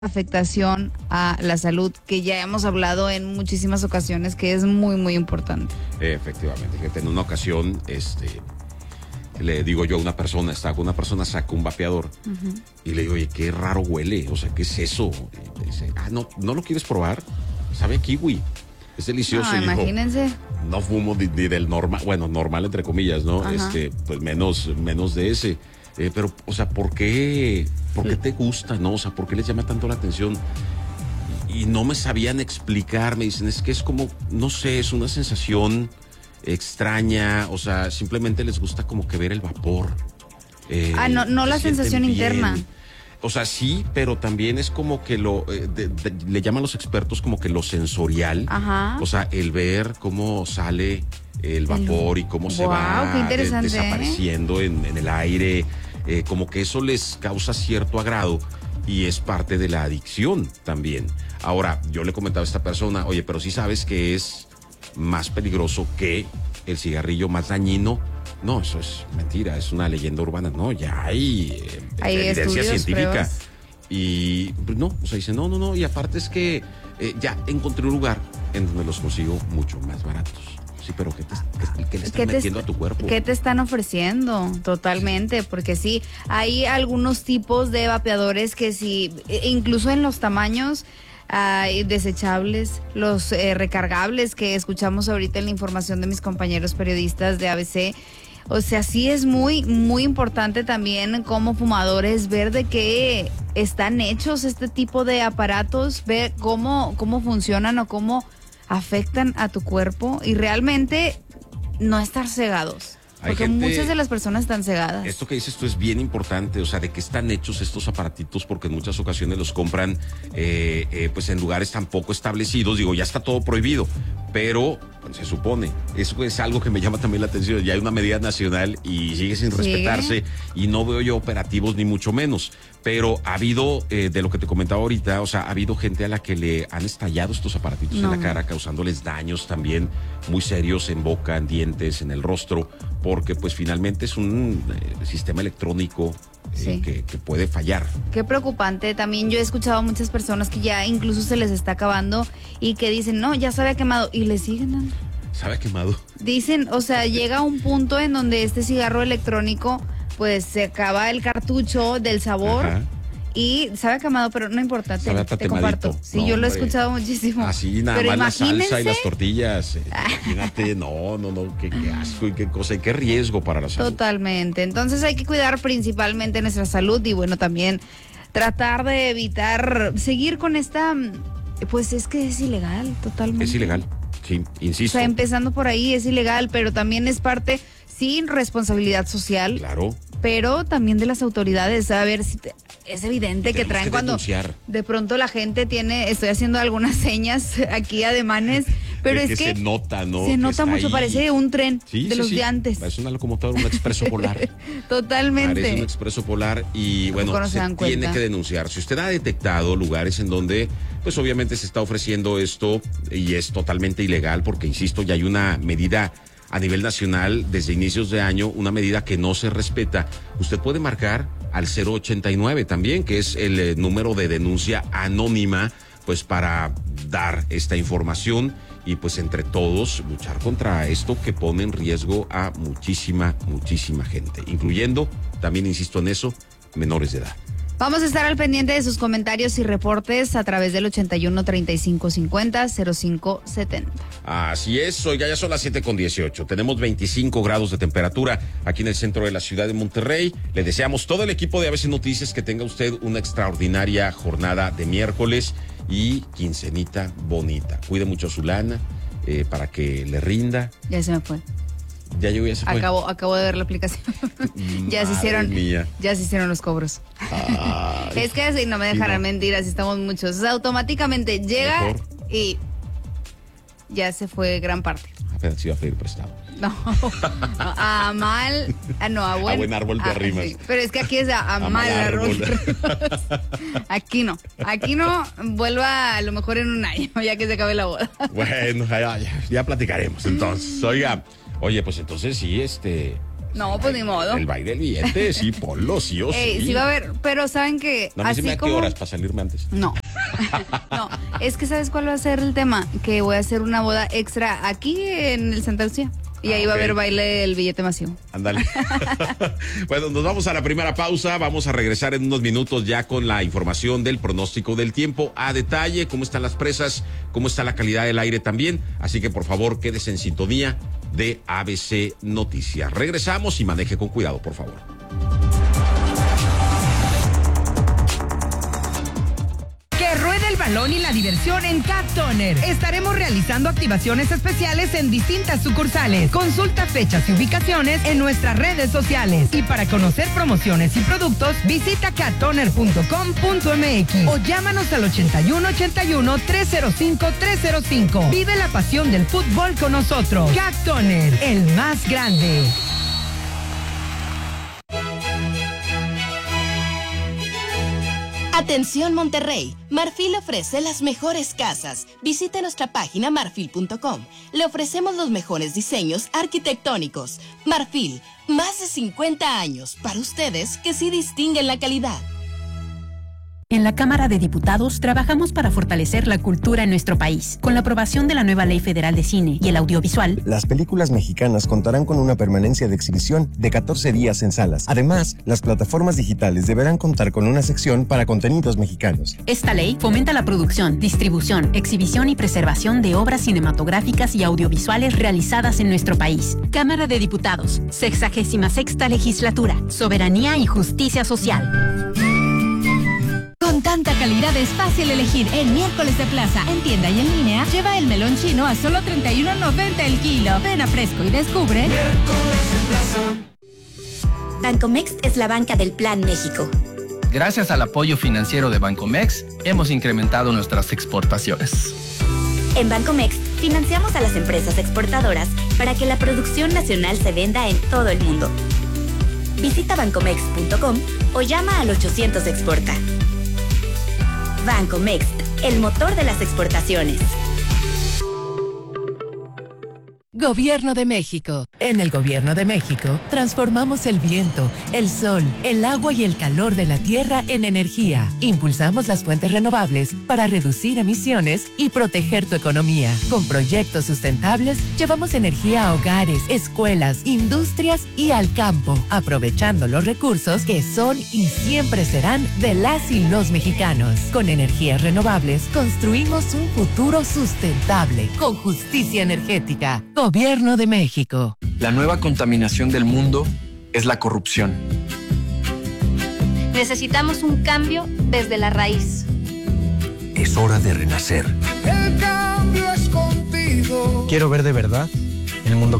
afectación a la salud, que ya hemos hablado en muchísimas ocasiones, que es muy, muy importante. Efectivamente, que en una ocasión, le digo yo a una persona, saca un vapeador y le digo, oye, qué raro huele, o sea, ¿qué es eso? Y me dice, ¿no lo quieres probar? Sabe a kiwi, es delicioso. No, y imagínense. dijo, no fumo ni del normal, bueno, normal entre comillas, ¿no? Pues menos de ese. Pero, o sea, ¿por qué te gusta, no? O sea, ¿por qué les llama tanto la atención? Y no me sabían explicar, me dicen, es que es como, no sé, es una sensación extraña, o sea, simplemente les gusta como que ver el vapor. No la sensación bien. interna. O sea, sí, pero también es como que le llaman los expertos como que lo sensorial. Ajá. O sea, el ver cómo sale el vapor y cómo se va qué interesante, desapareciendo en el aire, como que eso les causa cierto agrado y es parte de la adicción también. Ahora, yo le comentaba a esta persona, oye, pero sí sabes que es más peligroso que el cigarrillo, más dañino. No, eso es mentira, es una leyenda urbana. No, ya hay evidencia científica. Pruebas. Y pues no, o sea, dice, no, y aparte es que ya encontré un lugar en donde los consigo mucho más baratos. Sí, pero ¿qué le están metiendo a tu cuerpo? ¿Qué te están ofreciendo? Totalmente, porque sí, hay algunos tipos de vapeadores que sí, incluso en los tamaños desechables, los recargables que escuchamos ahorita en la información de mis compañeros periodistas de ABC. O sea, sí es muy, muy importante también como fumadores ver de qué están hechos este tipo de aparatos, ver cómo funcionan o cómo afectan a tu cuerpo y realmente no estar cegados. Porque muchas de las personas están cegadas. Esto que dices tú es bien importante, o sea, de qué están hechos estos aparatitos, porque en muchas ocasiones los compran pues en lugares tan poco establecidos. Digo, ya está todo prohibido, pero pues, se supone, eso es algo que me llama también la atención. Ya hay una medida nacional y sigue sin respetarse y no veo yo operativos ni mucho menos. Pero ha habido, de lo que te comentaba ahorita, o sea, ha habido gente a la que le han estallado estos aparatitos en la cara, causándoles daños también muy serios en boca, en dientes, en el rostro, porque pues finalmente es un sistema electrónico que puede fallar. Qué preocupante. También yo he escuchado a muchas personas que ya incluso se les está acabando y que dicen, no, ya sabe quemado, y le siguen dando. ¿Sabe quemado? Dicen, o sea, llega un punto en donde este cigarro electrónico pues se acaba el cartucho del sabor. Ajá. Y sabe quemado, pero no importa, te comparto. Sí, no, yo lo he escuchado muchísimo. Así nada pero más la salsa y las tortillas. Imagínate, no, qué asco y qué cosa y qué riesgo para la salud. Totalmente. Entonces hay que cuidar principalmente nuestra salud y bueno, también tratar de evitar seguir con esta, pues es que es ilegal, totalmente. Es ilegal, sí, insisto. O sea, empezando por ahí es ilegal, pero también es parte sin responsabilidad social. Claro. Pero también de las autoridades, a ver si es evidente que traen cuando de pronto la gente estoy haciendo algunas señas aquí ademanes, pero es que se nota, ¿no? Se nota mucho, ahí. Parece un tren los de antes. Parece una locomotora, un expreso polar. Totalmente. Parece un expreso polar y bueno, se tiene que denunciar. Si usted ha detectado lugares en donde, pues obviamente se está ofreciendo esto y es totalmente ilegal, porque insisto, ya hay una medida a nivel nacional desde inicios de año, una medida que no se respeta. Usted puede marcar al 089 también, que es el número de denuncia anónima, pues para dar esta información y pues entre todos luchar contra esto que pone en riesgo a muchísima gente, incluyendo, también insisto en eso, menores de edad. Vamos a estar al pendiente de sus comentarios y reportes a través del 81 35 50 05 70. Así es, oiga, ya son las 7:18. Tenemos 25 grados de temperatura aquí en el centro de la ciudad de Monterrey. Le deseamos todo el equipo de ABC Noticias que tenga usted una extraordinaria jornada de miércoles y quincenita bonita. Cuide mucho su lana para que le rinda. Ya se me fue. Ya llegó, ya se fue. Acabo de ver la aplicación. ya se hicieron los cobros. Es que así no me dejarán mentir, así estamos muchos. O sea, automáticamente llega y ya se fue gran parte. Apenas iba a pedir prestado. No, a buen árbol de arrimas. Sí. Pero es que aquí es a mal árbol de arrimas. Aquí no, vuelva a lo mejor en un año, ya que se acabe la boda. Bueno, ya platicaremos entonces. Oye, pues entonces sí, No, pues ni modo. El baile del billete, sí, ponlo, sí o sí. Sí va a haber, pero ¿saben que No me así dime a como... qué horas para salirme antes. No. No, es que ¿sabes cuál va a ser el tema? Que voy a hacer una boda extra aquí en el Santa Lucía. Y ahí va a haber baile del billete masivo. Ándale. Bueno, nos vamos a la primera pausa. Vamos a regresar en unos minutos ya con la información del pronóstico del tiempo a detalle, cómo están las presas, cómo está la calidad del aire también. Así que por favor, quédese en sintonía de ABC Noticias. Regresamos y maneje con cuidado, por favor. Que ruede el balón y la diversión en Cat Toner. Estaremos realizando activaciones especiales en distintas sucursales. Consulta fechas y ubicaciones en nuestras redes sociales. Y para conocer promociones y productos, visita cattoner.com.mx o llámanos al 8181-305-305. Vive la pasión del fútbol con nosotros. Cat Toner, el más grande. Atención Monterrey, Marfil ofrece las mejores casas. Visite nuestra página marfil.com. Le ofrecemos los mejores diseños arquitectónicos. Marfil, más de 50 años para ustedes que sí distinguen la calidad. En la Cámara de Diputados trabajamos para fortalecer la cultura en nuestro país. Con la aprobación de la nueva Ley Federal de Cine y el Audiovisual, las películas mexicanas contarán con una permanencia de exhibición de 14 días en salas. Además, las plataformas digitales deberán contar con una sección para contenidos mexicanos. Esta ley fomenta la producción, distribución, exhibición y preservación de obras cinematográficas y audiovisuales realizadas en nuestro país. Cámara de Diputados, 66ª Legislatura, Soberanía y Justicia Social. Con tanta calidad es fácil elegir en Miércoles de Plaza. En tienda y en línea, lleva el melón chino a solo $31.90 el kilo. Ven a Fresco y descubre. Miércoles de Plaza. Bancomext es la banca del Plan México. Gracias al apoyo financiero de Bancomext, hemos incrementado nuestras exportaciones. En Bancomext, financiamos a las empresas exportadoras para que la producción nacional se venda en todo el mundo. Visita bancomext.com o llama al 800 Exporta. Bancomext, el motor de las exportaciones. Gobierno de México. En el Gobierno de México, transformamos el viento, el sol, el agua y el calor de la tierra en energía. Impulsamos las fuentes renovables para reducir emisiones y proteger tu economía. Con proyectos sustentables, llevamos energía a hogares, escuelas, industrias y al campo, aprovechando los recursos que son y siempre serán de las y los mexicanos. Con energías renovables, construimos un futuro sustentable, con justicia energética. Gobierno de México. La nueva contaminación del mundo es la corrupción. Necesitamos un cambio desde la raíz. Es hora de renacer. El cambio es contigo. Quiero ver de verdad el mundo